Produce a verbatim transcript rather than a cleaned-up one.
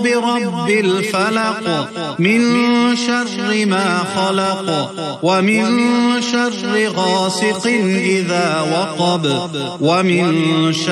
برب الفلق من شر ما خلق ومن شر غاسق إذا وقب ومن شر